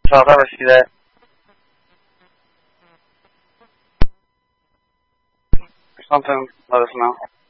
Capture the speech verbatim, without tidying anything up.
So I'll never see that. Or something, let us know.